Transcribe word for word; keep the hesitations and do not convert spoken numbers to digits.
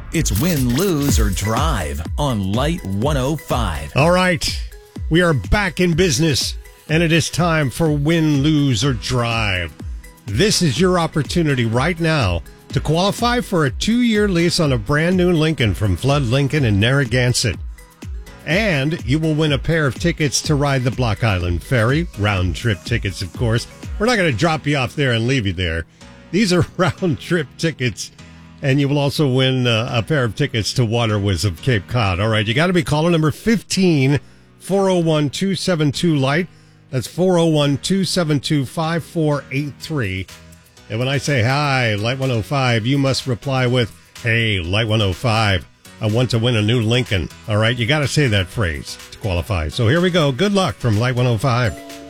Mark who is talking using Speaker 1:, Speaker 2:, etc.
Speaker 1: It's Win, Lose, or Drive on Light one oh five.
Speaker 2: All right, we are back in business, and it is time for Win, Lose, or Drive. This is your opportunity right now to qualify for a two-year lease on a brand-new Lincoln from Flood Lincoln in Narragansett. And you will win a pair of tickets to ride the Block Island Ferry, round-trip tickets, of course. We're not going to drop you off there and leave you there. These are round-trip tickets, and you will also win uh, a pair of tickets to Waterways of Cape Cod. All right, you got to be caller number fifteen, four oh one, two seven two, LIGHT. That's four oh one, two seven two, five four eight three. And when I say, hi, Light one oh five, you must reply with, hey, Light one oh five. I want to win a new Lincoln. All right, you got to say that phrase to qualify. So here we go. Good luck from Light one oh five.